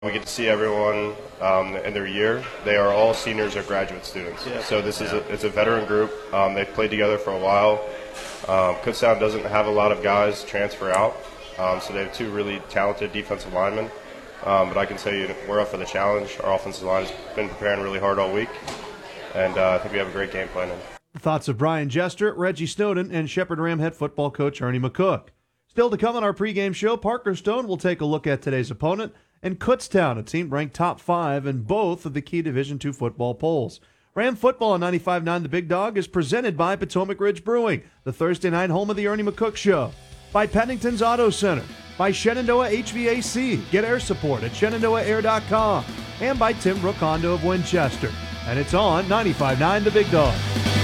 We get to see everyone in their year. They are all seniors or graduate students. Yeah. So this is it's a veteran group. They've played together for a while. Kutztown doesn't have a lot of guys transfer out, so they have two really talented defensive linemen. But I can tell you we're up for the challenge. Our offensive line has been preparing really hard all week, and I think we have a great game plan. The thoughts of Brian Jester, Reggie Snowden, and Shepherd Ram head football coach Ernie McCook. Still to come on our pregame show, Parker Stone will take a look at today's opponent, and Kutztown, a team ranked top 5 in both of the key Division II football polls. Ram football on 95.9 The Big Dog is presented by Potomac Ridge Brewing, the Thursday night home of the Ernie McCook Show. By Pennington's Auto Center. By Shenandoah HVAC. Get air support at ShenandoahAir.com. And by Tim Brook Hondo of Winchester. And it's on 95.9 The Big Dog.